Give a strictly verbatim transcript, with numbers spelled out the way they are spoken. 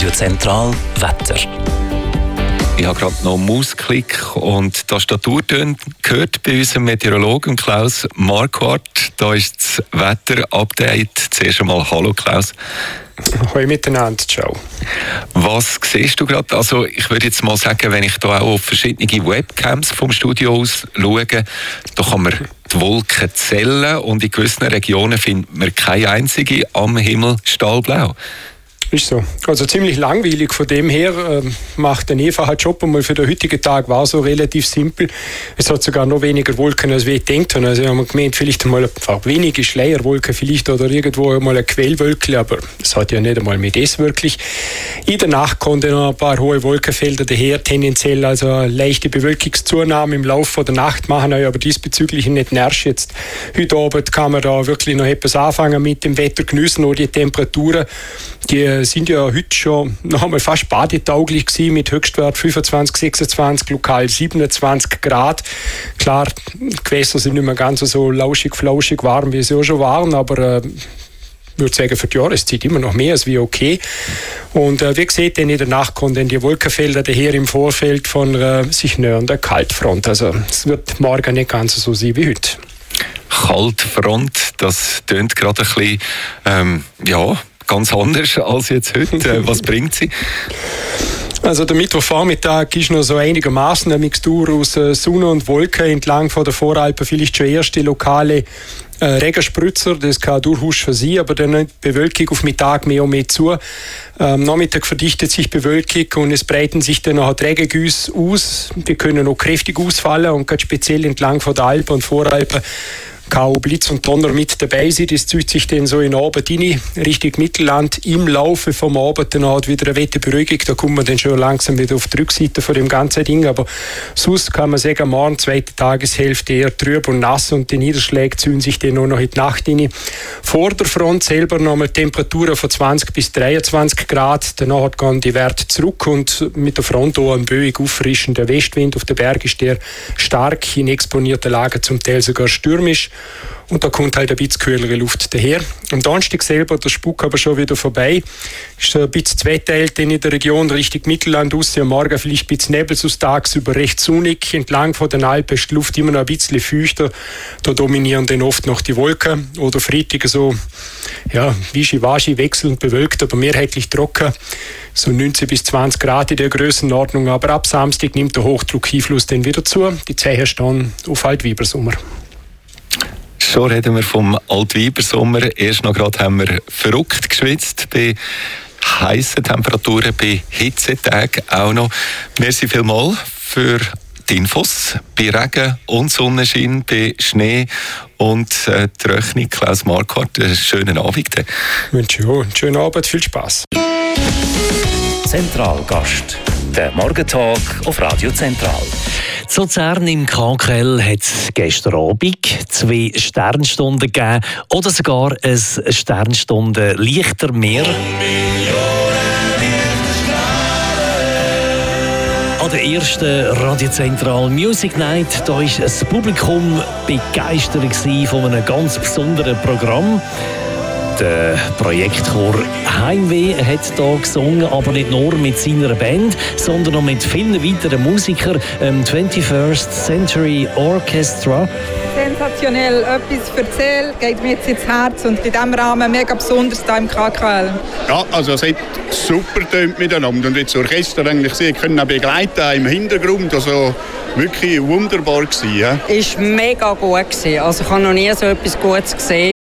Radio Zentral Wetter. Ich habe gerade noch Mausklick und die Tastaturtöne gehört bei unserem Meteorologen Klaus Marquardt. Da ist das Wetter-Update. Zuerst einmal Hallo Klaus. Hallo miteinander, ciao. Was siehst du gerade? Also ich würde jetzt mal sagen, wenn ich da auch auf verschiedene Webcams vom Studio aus schaue, da kann man die Wolken zählen und in gewissen Regionen findet man keine einzige am Himmel stahlblau. Ist so. Also ziemlich langweilig. Von dem her äh, macht der einfache Job einmal für den heutigen Tag war so relativ simpel. Es hat sogar noch weniger Wolken, als wir gedacht haben. Also wir haben gemeint, vielleicht einmal einfach wenige Schleierwolken vielleicht oder irgendwo einmal ein Quellwölkchen, aber es hat ja nicht einmal mit das wirklich. In der Nacht konnte noch ein paar hohe Wolkenfelder daher, tendenziell also eine leichte Bewölkungszunahme im Laufe der Nacht machen, aber diesbezüglich nicht nervig. Jetzt heute Abend kann man da wirklich noch etwas anfangen mit dem Wetter, geniessen oder die Temperaturen. Die sind ja heute schon noch einmal fast badetauglich gewesen, mit Höchstwert fünfundzwanzig, sechsundzwanzig, lokal siebenundzwanzig Grad. Klar, die Gewässer sind nicht mehr ganz so lauschig, flauschig warm, wie sie auch schon waren, aber äh, ich würde sagen, für die Jahreszeit immer noch mehr als wie okay. Und äh, wie gesagt, in der Nacht kommen dann die Wolkenfelder daher im Vorfeld von äh, sich nähernder Kaltfront. Also es wird morgen nicht ganz so sein wie heute. Kaltfront, das tönt gerade ein bisschen, ähm, ja, ganz anders als jetzt heute. Was bringt sie? Also der Mittwochvormittag ist noch so einigermaßen eine Mixtur aus äh, Sonne und Wolken entlang von der Voralpen. Vielleicht schon erste lokale äh, Regenspritzer, das kann durchaus schon sein, aber dann nimmt die Bewölkung auf Mittag mehr und mehr zu. Am Nachmittag verdichtet sich Bewölkung und es breiten sich dann noch Regengüsse aus. Die können auch kräftig ausfallen und gerade speziell entlang von der Alpen und Voralpen kann auch Blitz und Donner mit dabei sein. Das zieht sich dann so in den Abend rein, Richtung Mittelland. Im Laufe vom Abend dann hat wieder eine Wetterberuhigung. Da kommt man dann schon langsam wieder auf die Rückseite von dem ganzen Ding. Aber sonst kann man sagen, morgen, zweite Tageshälfte eher trüb und nass und die Niederschläge ziehen sich dann auch noch in die Nacht rein. Vor der Front selber nochmal Temperaturen von zwanzig bis dreiundzwanzig Grad. Danach gehen die Werte zurück und mit der Front auch ein böig auffrischender Westwind. Auf den Berg ist der stark, in exponierten Lagen zum Teil sogar stürmisch. Und da kommt halt ein bisschen kühlere Luft daher. Am Donnerstag selber, der Spuk aber schon wieder vorbei. Ist ein bisschen zweiteilt in der Region Richtung Mittelland aus. Am Morgen vielleicht ein bisschen Nebel, tagsüber recht sonnig. Entlang von den Alpen ist die Luft immer noch ein bisschen feuchter. Da dominieren dann oft noch die Wolken. Oder Freitag so, ja, wischiwaschi, wechselnd bewölkt, aber mehrheitlich trocken. So neunzehn bis zwanzig Grad in der Grössenordnung. Aber ab Samstag nimmt der Hochdruckeinfluss dann wieder zu. Die Zeichen stehen auf Altweibersommer. Schon reden wir vom Altweibersommer. Erst noch gerade haben wir verrückt geschwitzt bei heissen Temperaturen, bei Hitzetagen auch noch. Merci vielmals für die Infos bei Regen und Sonnenschein, bei Schnee und äh, Trockenung. Klaus Marquardt, einen schönen Abend. Ich wünsche euch einen schönen Abend, viel Spass. Zentralgast, der Morgentalk auf Radio Zentral. Zu Luzern im K K L hat es gestern Abend zwei Sternstunden gegeben oder sogar ein Sternstunde Lichtermeer. An der ersten Radio Zentral Music Night da war das Publikum begeistert von einem ganz besonderen Programm. Der Projektchor Heimweh hat hier gesungen, aber nicht nur mit seiner Band, sondern auch mit vielen weiteren Musikern, ähm, twenty-first Century Orchestra. Sensationell, etwas erzählen, geht mir jetzt ins Herz und in diesem Rahmen mega besonders hier im K K L. Ja, also es hat super getönt miteinander und jetzt das Orchester eigentlich sie können auch begleiten im Hintergrund, also wirklich wunderbar gewesen. Ja. Es war mega gut gewesen. Also ich habe noch nie so etwas Gutes gesehen